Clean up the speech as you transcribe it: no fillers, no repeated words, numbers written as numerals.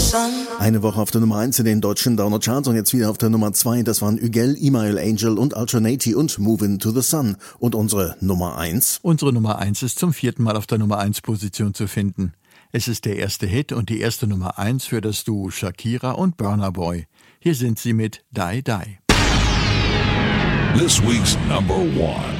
Eine Woche auf der Nummer 1 in den deutschen Downer-Charts und jetzt wieder auf der Nummer 2. Das waren Ügel, Email Angel und Alternati und Movin' to the Sun. Und unsere Nummer 1? Unsere Nummer 1 ist zum 4. Mal auf der Nummer 1 Position zu finden. Es ist der erste Hit und die erste Nummer 1 für das Duo Shakira und Burna Boy. Hier sind sie mit Die Die. This week's number 1.